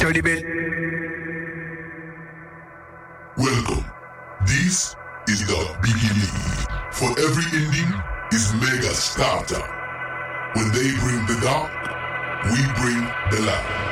Tell the bell. Welcome. This is the beginning. For every ending is mega starter. When they bring the dark, we bring the light.